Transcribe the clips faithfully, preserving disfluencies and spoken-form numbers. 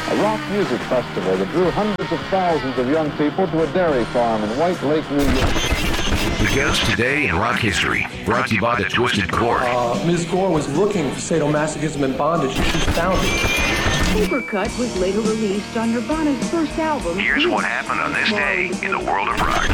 a rock music festival that drew hundreds of thousands of young people to a dairy farm in White Lake, New York. The guest today in rock history, brought to you by the Twisted Cord. Uh, Miz Gore was looking for sadomasochism and bondage, and she found it. Supercut was later released on Nirvana's first album. Here's what happened on this day in the world of rock.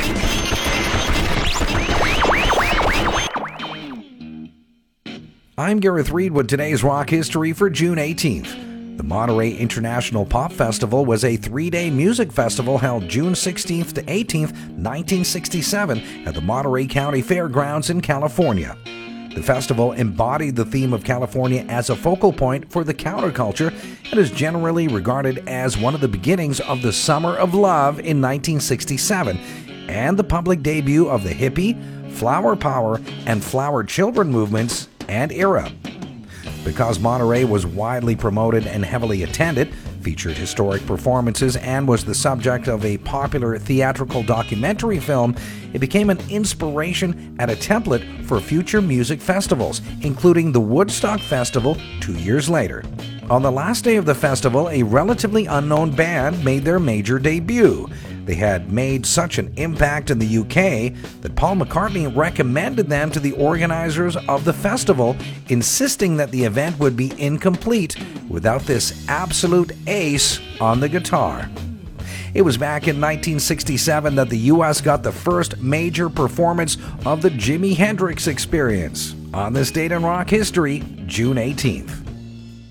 I'm Gareth Reed with today's rock history for June eighteenth. The Monterey International Pop Festival was a three-day music festival held June sixteenth to eighteenth, nineteen sixty-seven at the Monterey County Fairgrounds in California. The festival embodied the theme of California as a focal point for the counterculture and is generally regarded as one of the beginnings of the Summer of Love in nineteen sixty-seven and the public debut of the hippie, flower power, and flower children movements and era. Because Monterey was widely promoted and heavily attended, featured historic performances, and was the subject of a popular theatrical documentary film, it became an inspiration and a template for future music festivals, including the Woodstock Festival two years later. On the last day of the festival, a relatively unknown band made their major debut. They had made such an impact in the U K that Paul McCartney recommended them to the organizers of the festival, insisting that the event would be incomplete without this absolute ace on the guitar. It was back in nineteen sixty-seven that the U S got the first major performance of the Jimi Hendrix Experience. On this date in rock history, June eighteenth.